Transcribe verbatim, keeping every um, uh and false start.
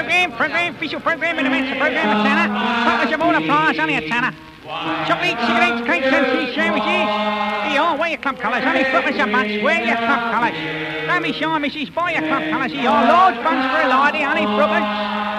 program, program, official program in the midst of program of Tanner. Purpose of all applause, only a Tanner. Chocolates, cigarettes, cakes and tea sandwiches. Here, wear your club colours, only purpose of bunch, wear your club colours. Don't be shy, missus, buy your club colours here. Large bunch for a lady, only purpose.